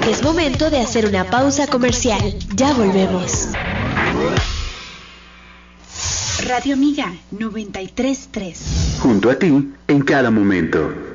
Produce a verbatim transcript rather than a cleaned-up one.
Es momento de hacer una pausa comercial. Ya volvemos. Radio Amiga noventa y tres punto tres. Junto a ti en cada momento.